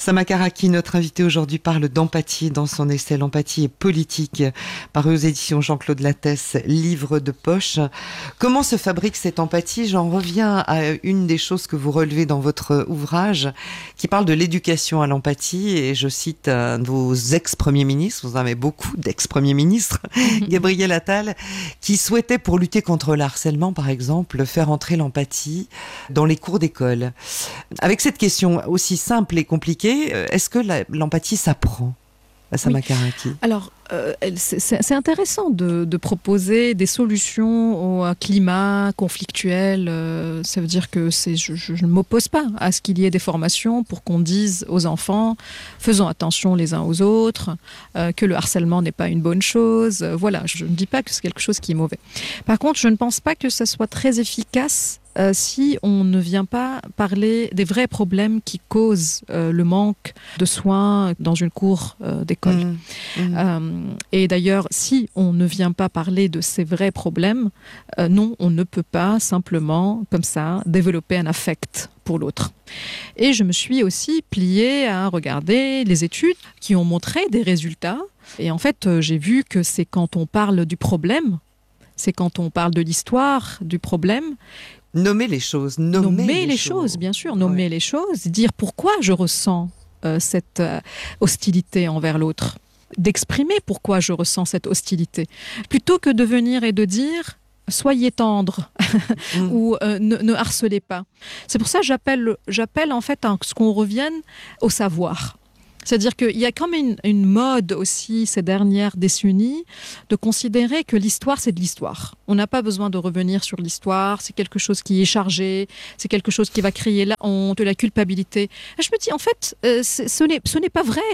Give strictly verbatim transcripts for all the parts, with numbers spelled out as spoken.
Sama Karaki, notre invité aujourd'hui, parle d'empathie dans son essai L'empathie et politique, paru aux éditions Jean-Claude Lattès, livre de poche. Comment se fabrique cette empathie ? J'en reviens à une des choses que vous relevez dans votre ouvrage, qui parle de l'éducation à l'empathie, et je cite un de vos ex-premiers ministres, vous en avez beaucoup d'ex-premiers ministres, Gabriel Attal, qui souhaitait, pour lutter contre le harcèlement, par exemple, faire entrer l'empathie dans les cours d'école. Avec cette question aussi simple et compliquée, est-ce que la, l'empathie s'apprend, Sama Oui. Karaki ? Alors, euh, c'est, c'est intéressant de, de proposer des solutions au climat conflictuel. Euh, ça veut dire que c'est, je, je, je ne m'oppose pas à ce qu'il y ait des formations pour qu'on dise aux enfants « faisons attention les uns aux autres euh, », que le harcèlement n'est pas une bonne chose. Euh, voilà, je ne dis pas que c'est quelque chose qui est mauvais. Par contre, je ne pense pas que ça soit très efficace Euh, si on ne vient pas parler des vrais problèmes qui causent euh, le manque de soins dans une cour euh, d'école. Mmh. Mmh. Euh, et d'ailleurs, si on ne vient pas parler de ces vrais problèmes, euh, non, on ne peut pas simplement, comme ça, développer un affect pour l'autre. Et je me suis aussi pliée à regarder les études qui ont montré des résultats. Et en fait, euh, j'ai vu que c'est quand on parle du problème, c'est quand on parle de l'histoire du problème. Nommer les choses, nommer, nommer les, les choses. choses, bien sûr, nommer ouais. les choses, dire pourquoi je ressens euh, cette euh, hostilité envers l'autre, d'exprimer pourquoi je ressens cette hostilité, plutôt que de venir et de dire soyez tendre mmh. ou euh, ne, ne harcelez pas. C'est pour ça que j'appelle, j'appelle en fait à ce qu'on revienne au savoir. C'est-à-dire qu'il y a quand même une, une mode aussi ces dernières décennies de considérer que l'histoire, c'est de l'histoire. On n'a pas besoin de revenir sur l'histoire, c'est quelque chose qui est chargé, c'est quelque chose qui va créer la honte, la culpabilité. Et je me dis, en fait, euh, ce n'est, ce n'est pas vrai.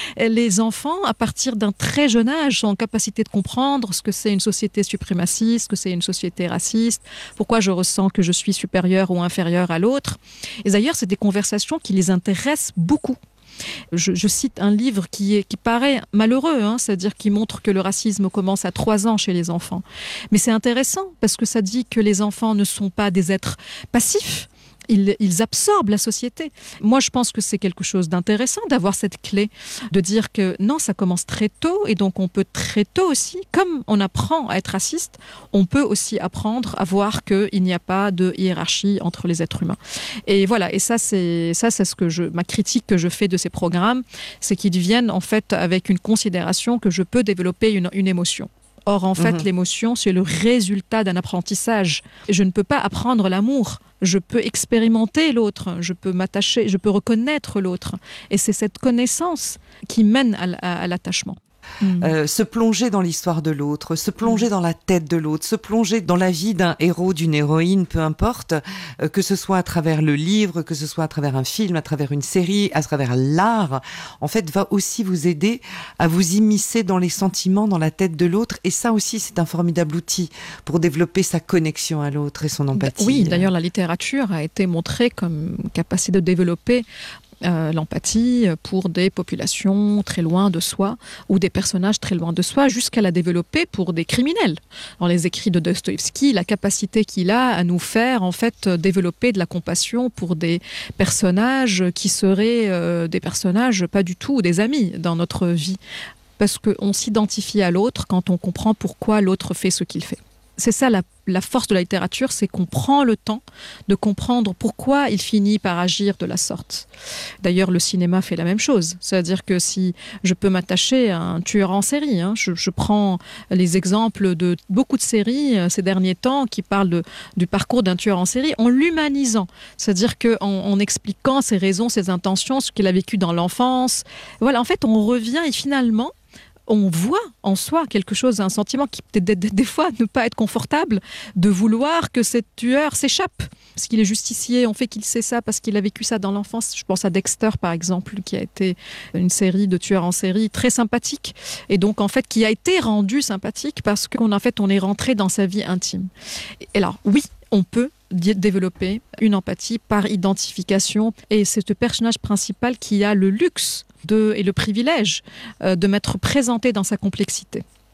Les enfants, à partir d'un très jeune âge, sont en capacité de comprendre ce que c'est une société suprémaciste, ce que c'est une société raciste, pourquoi je ressens que je suis supérieur ou inférieur à l'autre. Et d'ailleurs, c'est des conversations qui les intéressent beaucoup. Je, je cite un livre qui, est, qui paraît malheureux, hein, c'est-à-dire qui montre que le racisme commence à trois ans chez les enfants. Mais c'est intéressant parce que ça dit que les enfants ne sont pas des êtres passifs. Ils, ils absorbent la société. Moi, je pense que c'est quelque chose d'intéressant d'avoir cette clé, de dire que non, ça commence très tôt et donc on peut très tôt aussi, comme on apprend à être raciste, on peut aussi apprendre à voir qu'il n'y a pas de hiérarchie entre les êtres humains. Et voilà, et ça, c'est, ça, c'est ce que je, ma critique que je fais de ces programmes, c'est qu'ils viennent en fait avec une considération que je peux développer une, une émotion. Or, en fait, mmh. l'émotion, c'est le résultat d'un apprentissage. Je ne peux pas apprendre l'amour. Je peux expérimenter l'autre, je peux m'attacher, je peux reconnaître l'autre. Et c'est cette connaissance qui mène à, à, à l'attachement. Mmh. Euh, se plonger dans l'histoire de l'autre, se plonger mmh. dans la tête de l'autre, se plonger dans la vie d'un héros, d'une héroïne, peu importe, euh, que ce soit à travers le livre, que ce soit à travers un film, à travers une série, à travers l'art, en fait, va aussi vous aider à vous immiscer dans les sentiments, dans la tête de l'autre. Et ça aussi, c'est un formidable outil pour développer sa connexion à l'autre et son empathie. Oui, d'ailleurs, la littérature a été montrée comme capacité de développer Euh, l'empathie pour des populations très loin de soi ou des personnages très loin de soi, jusqu'à la développer pour des criminels. Dans les écrits de Dostoïevski, la capacité qu'il a à nous faire en fait développer de la compassion pour des personnages qui seraient euh, des personnages pas du tout des amis dans notre vie, parce qu'on s'identifie à l'autre quand on comprend pourquoi l'autre fait ce qu'il fait. C'est ça la, la force de la littérature, c'est qu'on prend le temps de comprendre pourquoi il finit par agir de la sorte. D'ailleurs, le cinéma fait la même chose. C'est-à-dire que si je peux m'attacher à un tueur en série, hein, je, je prends les exemples de beaucoup de séries euh, ces derniers temps qui parlent de, du parcours d'un tueur en série en l'humanisant. C'est-à-dire qu'en en expliquant ses raisons, ses intentions, ce qu'il a vécu dans l'enfance. Voilà, en fait, on revient et finalement, on voit en soi quelque chose, un sentiment qui peut-être des, des, des fois ne pas être confortable, de vouloir que ce tueur s'échappe. Parce qu'il est justicier, on fait qu'il sait ça parce qu'il a vécu ça dans l'enfance. Je pense à Dexter, par exemple, qui a été une série de tueurs en série très sympathique. Et donc, en fait, qui a été rendue sympathique parce qu'en en fait, on est rentré dans sa vie intime. Et alors, oui, on peut développer une empathie par identification. Et c'est ce personnage principal qui a le luxe de, et le privilège euh, de m'être présenté dans sa complexité.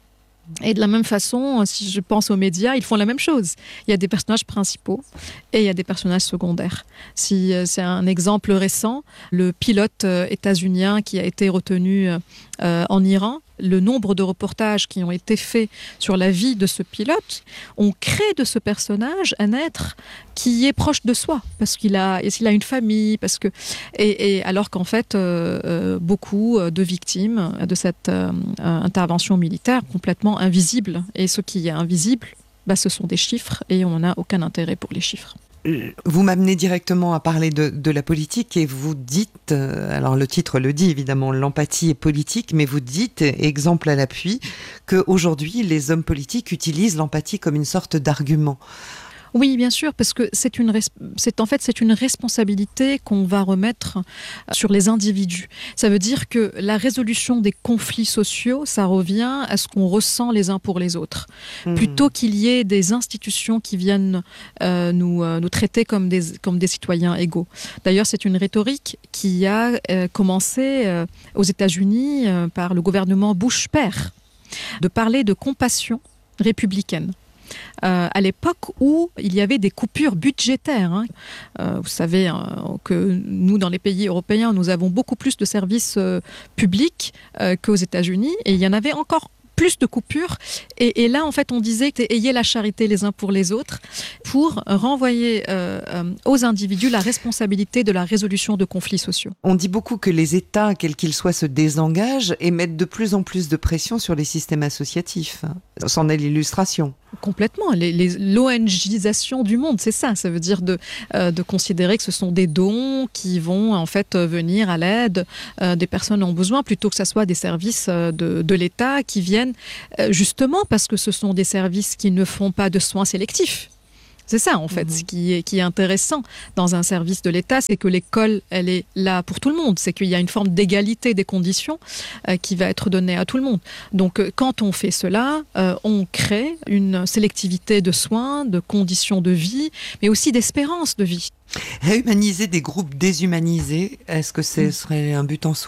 Et de la même façon, si je pense aux médias, ils font la même chose. Il y a des personnages principaux et il y a des personnages secondaires. Si c'est un exemple récent, le pilote états-unien qui a été retenu euh, en Iran, le nombre de reportages qui ont été faits sur la vie de ce pilote, on crée de ce personnage un être qui est proche de soi, parce qu'il a, il a une famille, parce que, et, et alors qu'en fait, euh, euh, beaucoup de victimes de cette euh, intervention militaire complètement invisible, et ce qui est invisible, bah, ce sont des chiffres, et on n'a aucun intérêt pour les chiffres. Vous m'amenez directement à parler de, de la politique et vous dites, euh, alors le titre le dit évidemment, l'empathie est politique, mais vous dites, exemple à l'appui, qu'aujourd'hui les hommes politiques utilisent l'empathie comme une sorte d'argument. Oui, bien sûr, parce que c'est une, c'est, en fait, c'est une responsabilité qu'on va remettre sur les individus. Ça veut dire que la résolution des conflits sociaux, ça revient à ce qu'on ressent les uns pour les autres. Mmh. Plutôt qu'il y ait des institutions qui viennent euh, nous, euh, nous traiter comme des, comme des citoyens égaux. D'ailleurs, c'est une rhétorique qui a euh, commencé euh, aux États-Unis euh, par le gouvernement Bush père, de parler de compassion républicaine. Euh, à l'époque où il y avait des coupures budgétaires. Hein. Euh, vous savez hein, que nous, dans les pays européens, nous avons beaucoup plus de services euh, publics euh, qu'aux États-Unis, et il y en avait encore plus de coupures. Et, et là, en fait, on disait « ayez la charité les uns pour les autres » pour renvoyer euh, euh, aux individus la responsabilité de la résolution de conflits sociaux. On dit beaucoup que les États, quels qu'ils soient, se désengagent et mettent de plus en plus de pression sur les systèmes associatifs. C'en est l'illustration. Complètement. Les, les, l'ONGisation du monde, c'est ça. Ça veut dire de, euh, de considérer que ce sont des dons qui vont en fait venir à l'aide euh, des personnes en besoin, plutôt que ce soit des services de, de l'État qui viennent euh, justement parce que ce sont des services qui ne font pas de soins sélectifs. C'est ça, en fait, mmh. ce qui est, qui est intéressant dans un service de l'État, c'est que l'école, elle est là pour tout le monde. C'est qu'il y a une forme d'égalité des conditions euh, qui va être donnée à tout le monde. Donc, euh, quand on fait cela, euh, on crée une sélectivité de soins, de conditions de vie, mais aussi d'espérance de vie. Réhumaniser des groupes déshumanisés, est-ce que ce mmh. serait un but en soi ?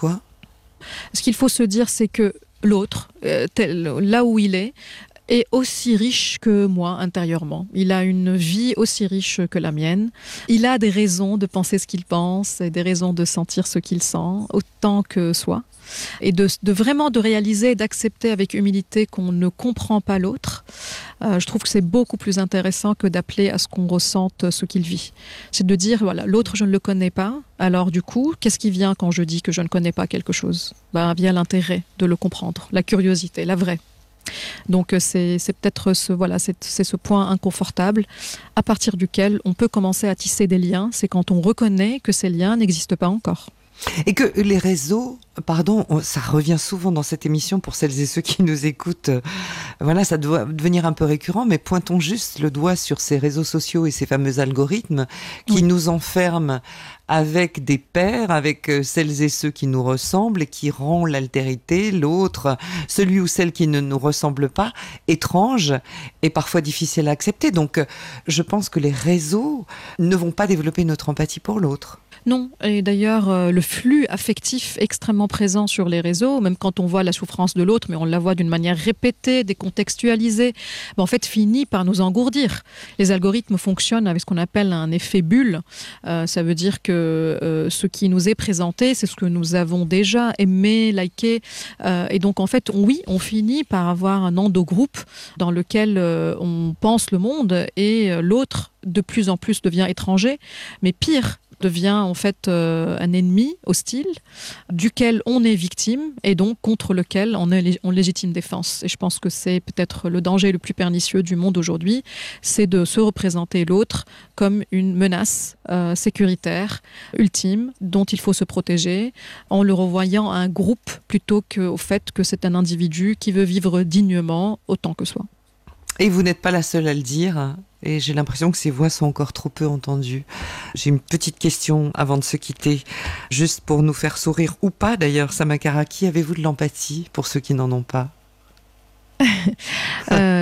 Ce qu'il faut se dire, c'est que l'autre, euh, tel, là où il est, est aussi riche que moi intérieurement. Il a une vie aussi riche que la mienne. Il a des raisons de penser ce qu'il pense et des raisons de sentir ce qu'il sent, autant que soi. Et de, de vraiment de réaliser et d'accepter avec humilité qu'on ne comprend pas l'autre. Euh, je trouve que c'est beaucoup plus intéressant que d'appeler à ce qu'on ressente ce qu'il vit. C'est de dire, voilà, l'autre, je ne le connais pas. Alors du coup, qu'est-ce qui vient quand je dis que je ne connais pas quelque chose ? Ben, vient l'intérêt de le comprendre, la curiosité, la vraie. Donc c'est, c'est peut-être ce, voilà, c'est, c'est ce point inconfortable à partir duquel on peut commencer à tisser des liens. C'est quand on reconnaît que ces liens n'existent pas encore. Et que les réseaux, pardon, ça revient souvent dans cette émission pour celles et ceux qui nous écoutent. Voilà, ça doit devenir un peu récurrent, mais pointons juste le doigt sur ces réseaux sociaux et ces fameux algorithmes qui oui. nous enferment avec des pairs, avec celles et ceux qui nous ressemblent et qui rend l'altérité, l'autre, celui ou celle qui ne nous ressemble pas, étrange et parfois difficile à accepter. Donc, je pense que les réseaux ne vont pas développer notre empathie pour l'autre. Non, et d'ailleurs, euh, le flux affectif extrêmement présent sur les réseaux, même quand on voit la souffrance de l'autre, mais on la voit d'une manière répétée, décontextualisée, ben, en fait, finit par nous engourdir. Les algorithmes fonctionnent avec ce qu'on appelle un effet bulle. Euh, ça veut dire que euh, ce qui nous est présenté, c'est ce que nous avons déjà aimé, liké. Euh, et donc, en fait, on, oui, on finit par avoir un endogroupe dans lequel euh, on pense le monde et euh, l'autre, de plus en plus, devient étranger. Mais pire, devient en fait euh, un ennemi hostile duquel on est victime et donc contre lequel on est en légitime défense. Et je pense que c'est peut-être le danger le plus pernicieux du monde aujourd'hui, c'est de se représenter l'autre comme une menace euh, sécuritaire ultime dont il faut se protéger en le revoyant à un groupe plutôt qu'au fait que c'est un individu qui veut vivre dignement autant que soi. Et vous n'êtes pas la seule à le dire, et j'ai l'impression que ces voix sont encore trop peu entendues. J'ai une petite question avant de se quitter, juste pour nous faire sourire, ou pas d'ailleurs, Sama Karaki, avez-vous de l'empathie pour ceux qui n'en ont pas ? euh,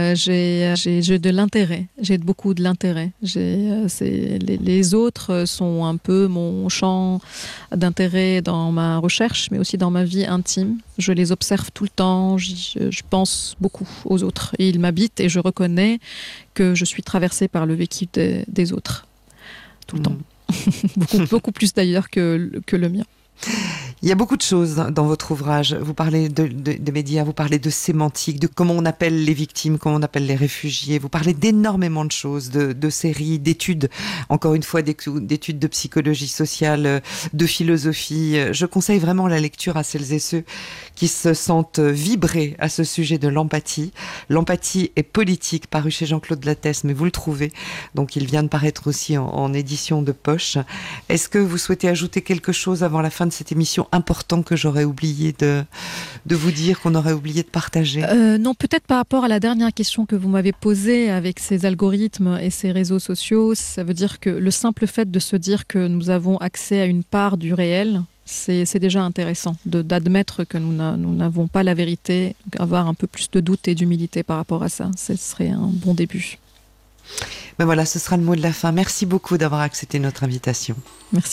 euh, j'ai, j'ai, j'ai de l'intérêt. J'ai beaucoup de l'intérêt. J'ai, euh, c'est, les, les autres sont un peu mon champ d'intérêt dans ma recherche, mais aussi dans ma vie intime. Je les observe tout le temps. Je, je pense beaucoup aux autres. Et ils m'habitent et je reconnais que je suis traversée par le vécu des, des autres. Tout le mmh. temps. beaucoup, beaucoup plus d'ailleurs que, que le mien. Il y a beaucoup de choses dans votre ouvrage. Vous parlez de, de, de médias, vous parlez de sémantique, de comment on appelle les victimes, comment on appelle les réfugiés. Vous parlez d'énormément de choses, de, de séries, d'études, encore une fois d'études de psychologie sociale, de philosophie. Je conseille vraiment la lecture à celles et ceux qui se sentent vibrer à ce sujet de l'empathie. L'empathie est politique, paru chez Jean-Claude Lattès, mais vous le trouvez. Donc il vient de paraître aussi en, en édition de poche. Est-ce que vous souhaitez ajouter quelque chose avant la fin de cette émission important que j'aurais oublié de, de vous dire, qu'on aurait oublié de partager? euh, Non, peut-être par rapport à la dernière question que vous m'avez posée avec ces algorithmes et ces réseaux sociaux, ça veut dire que le simple fait de se dire que nous avons accès à une part du réel, c'est, c'est déjà intéressant de, d'admettre que nous, n'a, nous n'avons pas la vérité, avoir un peu plus de doute et d'humilité par rapport à ça. Ce serait un bon début. Ben voilà, ce sera le mot de la fin. Merci beaucoup d'avoir accepté notre invitation. Merci.